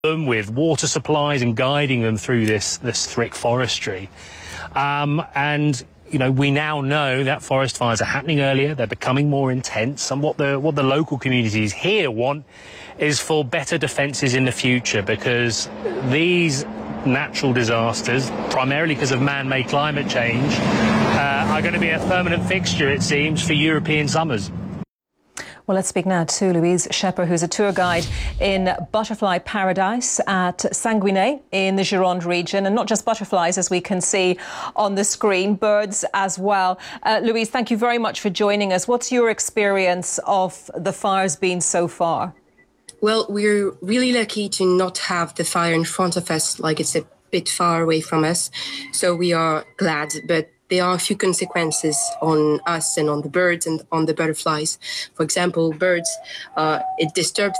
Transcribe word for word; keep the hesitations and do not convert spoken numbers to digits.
them with water supplies and guiding them through this, this thick forestry. Um, and, you know, we now know that forest fires are happening earlier, they're becoming more intense, and what the, what the local communities here want is for better defences in the future, because these natural disasters, primarily because of man-made climate change, uh, are going to be a permanent fixture, it seems, for European summers. Well, let's speak now to Louise Schepper, who's a tour guide in Butterfly Paradise at Sanguinet in the Gironde region. And not just butterflies, as we can see on the screen, birds as well. Uh, Louise, thank you very much for joining us. What's your experience of the fires been so far? Well, we're really lucky to not have the fire in front of us, like it's a bit far away from us. So we are glad, but there are a few consequences on us and on the birds and on the butterflies. For example, birds, uh, it disturbs